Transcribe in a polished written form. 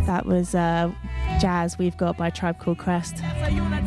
That was Jazz We've Got by Tribe Called Quest.